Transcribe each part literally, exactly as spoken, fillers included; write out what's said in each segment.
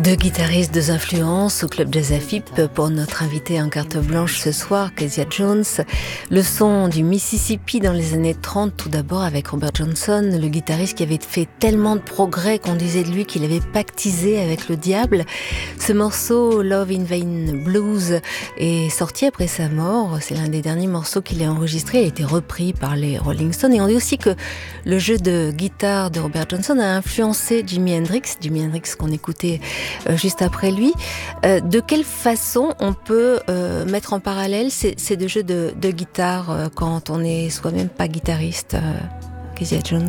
Deux guitaristes, deux influences au Club Jazz Afip pour notre invité en carte blanche ce soir, Kezia Jones. Le son du Mississippi dans les années trente, tout d'abord avec Robert Johnson, le guitariste qui avait fait tellement de progrès qu'on disait de lui qu'il avait pactisé avec le diable. Ce morceau, Love in Vain Blues, est sorti après sa mort. C'est l'un des derniers morceaux qu'il a enregistré. Il a été repris par les Rolling Stones. Et on dit aussi que le jeu de guitare de Robert Johnson a influencé Jimi Hendrix. Jimi Hendrix qu'on écoutait euh, juste après lui. Euh, de quelle façon on peut euh, mettre en parallèle ces, ces deux jeux de, de guitare euh, quand on n'est soi-même pas guitariste, euh, Kezia Jones?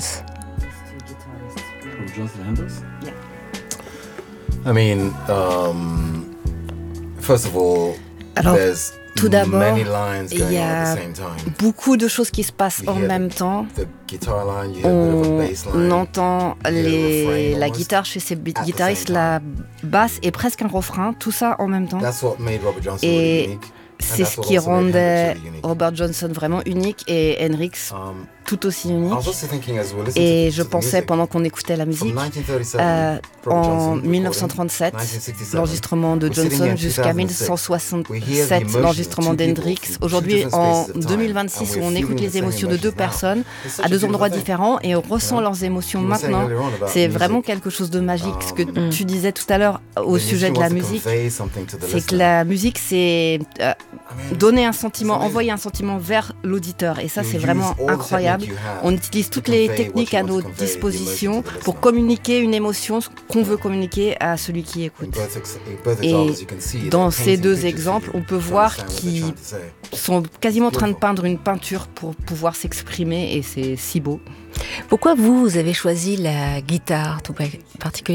Yeah. I mean, um, first of all, Alors, there's tout d'abord, many lines il going y on a at the same time. beaucoup de choses qui se passent You en hear même the- temps. The guitar line, you hear a bit of a On, bass line. entend hear the les, refrain la almost guitare chez ces the guitaristes, same la basse et presque un refrain, tout ça en même temps. That's what made Robert Johnson Et really unique. And C'est that's ce what qui also made Hendrix rendait really unique. Robert Johnson vraiment unique et Hendrix Um, tout aussi I unique. was also thinking as we listened Et to, je to the pensais music, pendant qu'on écoutait la from musique, nineteen thirty-seven, euh, Robert Johnson en recording, dix-neuf cent trente-sept, nineteen sixty-seven, l'enregistrement de we're sitting Johnson here in jusqu'à two thousand mille neuf cent six. We hear the soixante-sept, emotion l'enregistrement of two people d'Hendrix. from two Aujourd'hui, different en spaces of time, deux mille and vingt-six, we're on feeling écoute the les same émotions de deux emotions now. personnes It's such à a deux endroits beautiful thing. différents et on ressent Yeah. leurs émotions You were saying maintenant. earlier on about C'est music. vraiment quelque chose de magique. Ce que Um, tu disais tout à l'heure au The sujet music de la wants to musique, convey something to the c'est que listener. la musique, c'est euh, I mean, donner un sentiment, amazing. envoyer un sentiment vers l'auditeur. Et ça, you c'est use vraiment all the incroyable. technique you have On utilise toutes to les convey what techniques you à want to nos convey, the dispositions emotion to the pour listener. communiquer une émotion qu'on veut communiquer à celui qui In écoute. both ex- in both Et examples, you can see dans they're ces painting deux pictures exemples, for you on peut to voir understand what they're qu'ils trying to say. sont quasiment en train de Beautiful. peindre une peinture pour pouvoir s'exprimer et c'est si beau. Pourquoi vous, vous avez choisi la guitare tout particulièrement?